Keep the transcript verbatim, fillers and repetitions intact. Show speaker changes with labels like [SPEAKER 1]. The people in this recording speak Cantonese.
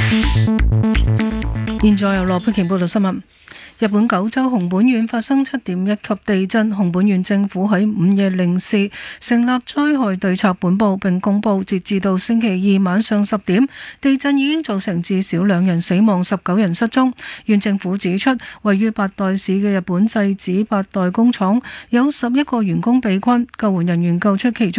[SPEAKER 1] 現在由羅佩瓊報道新聞。日本九州熊本縣發生七點一級地震，熊本縣政府喺午夜零時成立災害對策本部，並公布截至到星期二晚上十點，地震已經造成至少兩人死亡、十九人失蹤。縣政府指出，位於八代市嘅日本製紙八代工廠有十一個員工被困，救援人員救出其中